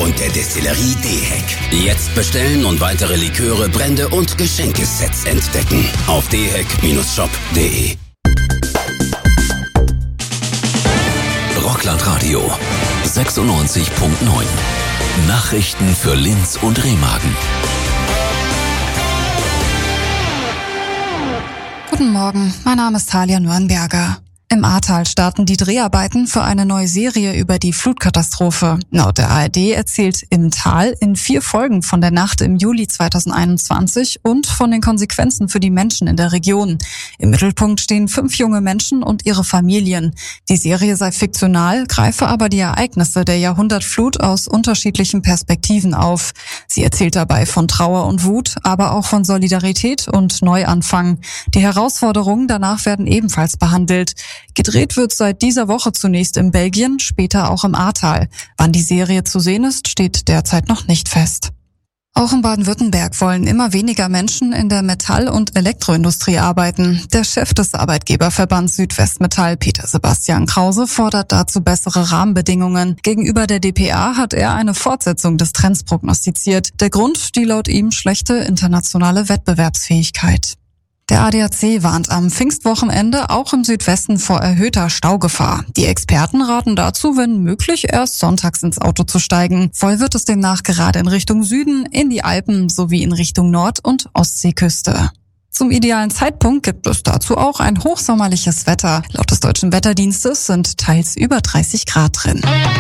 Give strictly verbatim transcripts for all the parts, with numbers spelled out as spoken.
und der Destillerie D-Heck. Jetzt bestellen und weitere Liköre, Brände und Geschenkesets entdecken auf d heck shop punkt de. Rocklandradio sechsundneunzig Komma neun. Nachrichten für Linz und Remagen. Guten Morgen, mein Name ist Talia Nürnberger. Im Ahrtal starten die Dreharbeiten für eine neue Serie über die Flutkatastrophe. Laut der A R D erzählt Im Tal in vier Folgen von der Nacht im Juli zweitausendeinundzwanzig und von den Konsequenzen für die Menschen in der Region. Im Mittelpunkt stehen fünf junge Menschen und ihre Familien. Die Serie sei fiktional, greife aber die Ereignisse der Jahrhundertflut aus unterschiedlichen Perspektiven auf. Sie erzählt dabei von Trauer und Wut, aber auch von Solidarität und Neuanfang. Die Herausforderungen danach werden ebenfalls behandelt. Gedreht wird seit dieser Woche zunächst in Belgien, später auch im Ahrtal. Wann die Serie zu sehen ist, steht derzeit noch nicht fest. Auch in Baden-Württemberg wollen immer weniger Menschen in der Metall- und Elektroindustrie arbeiten. Der Chef des Arbeitgeberverbands Südwestmetall, Peter Sebastian Krause, fordert dazu bessere Rahmenbedingungen. Gegenüber der d p a hat er eine Fortsetzung des Trends prognostiziert. Der Grund, die laut ihm schlechte internationale Wettbewerbsfähigkeit. Der A D A C warnt am Pfingstwochenende auch im Südwesten vor erhöhter Staugefahr. Die Experten raten dazu, wenn möglich, erst sonntags ins Auto zu steigen. Voll wird es demnach gerade in Richtung Süden, in die Alpen sowie in Richtung Nord- und Ostseeküste. Zum idealen Zeitpunkt gibt es dazu auch ein hochsommerliches Wetter. Laut des Deutschen Wetterdienstes sind teils über dreißig Grad drin.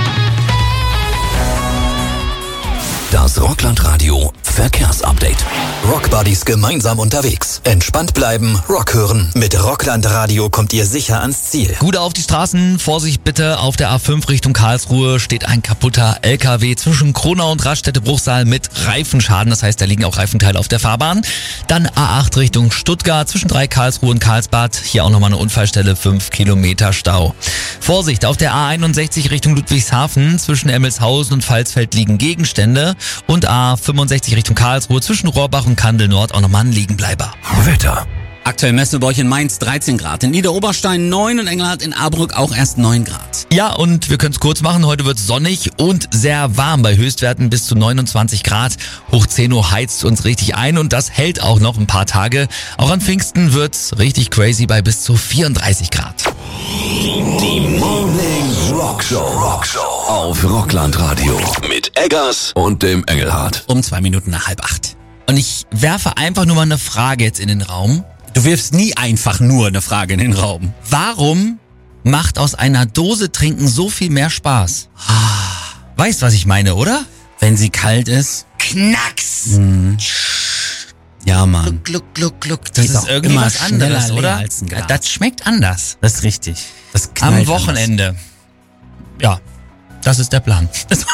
Das Rocklandradio Verkehrsupdate. Rockbuddies gemeinsam unterwegs. Entspannt bleiben, Rock hören. Mit Rocklandradio kommt ihr sicher ans Ziel. Gut auf die Straßen. Vorsicht bitte. Auf der A fünf Richtung Karlsruhe steht ein kaputter L K W zwischen Kronau und Raststätte-Bruchsal mit Reifenschaden. Das heißt, da liegen auch Reifenteile auf der Fahrbahn. Dann A acht Richtung Stuttgart zwischen drei Karlsruhe und Karlsbad. Hier auch nochmal eine Unfallstelle, fünf Kilometer Stau. Vorsicht, auf der A einundsechzig Richtung Ludwigshafen zwischen Emmelshausen und Pfalzfeld liegen Gegenstände. Und A fünfundsechzig Richtung Karlsruhe zwischen Rohrbach und Kandel Nord auch nochmal ein Liegenbleiber. Wetter. Aktuell Messelbräuch in Mainz dreizehn Grad, in Niederoberstein neun und Engelhardt in Ahrbrück auch erst neun Grad. Ja, und wir können es kurz machen. Heute wird sonnig und sehr warm bei Höchstwerten bis zu neunundzwanzig Grad. Hoch zehn Uhr heizt uns richtig ein und das hält auch noch ein paar Tage. Auch an Pfingsten wird's richtig crazy bei bis zu vierunddreißig Grad. Die Morning Rock Show. Rock Show auf Rocklandradio mit Eggers und dem Engelhardt. Um zwei Minuten nach halb acht. Und ich werfe einfach nur mal eine Frage jetzt in den Raum. Du wirfst nie einfach nur eine Frage in den Raum. Warum macht aus einer Dose trinken so viel mehr Spaß? Weißt, was ich meine, oder? Wenn sie kalt ist. Knacks! Mhm. Ja, Mann. Gluck, gluck, gluck. Das Die ist, ist auch irgendwie immer was anderes, schneller oder? leer als ein Glas. Das schmeckt anders. Das ist richtig. Das knallt Am Wochenende. Ja, das ist der Plan.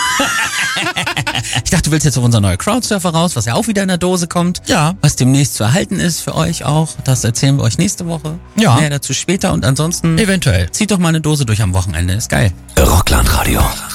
Ich dachte, du willst jetzt auf unser neuer Crowdsurfer raus, was ja auch wieder in der Dose kommt. Ja. Was demnächst zu erhalten ist für euch auch. Das erzählen wir euch nächste Woche. Ja. Mehr dazu später und ansonsten Eventuell. zieht doch mal eine Dose durch am Wochenende. Ist geil. Rocklandradio.